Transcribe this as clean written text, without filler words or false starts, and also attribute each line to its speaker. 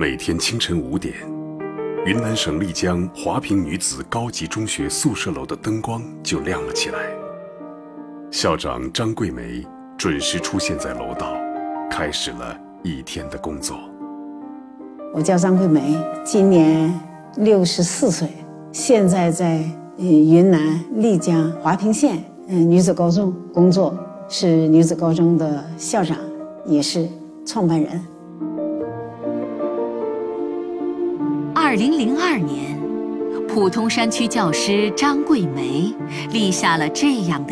Speaker 1: 每天清晨5点，云南省丽江华坪女子高级中学宿舍楼的灯光就亮了起来。校长张桂梅准时出现在楼道，开始了一天的工作。
Speaker 2: 我叫张桂梅，今年64岁，现在在云南丽江华坪县女子高中工作，是女子高中的校长，也是创办人。
Speaker 3: 2002年，普通山区教师张桂梅立下了这样的